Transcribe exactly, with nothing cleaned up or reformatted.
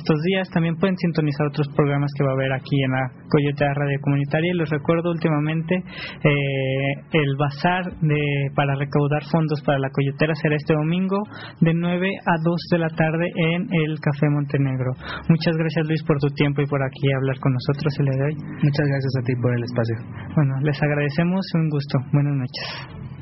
estos días. También pueden sintonizar otros programas que va a haber aquí en la Coyoteada Radio Comunitaria. Y les recuerdo últimamente eh, el bazar de para recaudar fondos para la Coyotera será este domingo de nueve a dos de la tarde en el Café Montenegro. Muchas gracias, Luis, por tu tiempo y por aquí hablar con nosotros el día de hoy. Muchas gracias a ti por el espacio. Bueno, les agradecemos, un gusto. Buenas noches.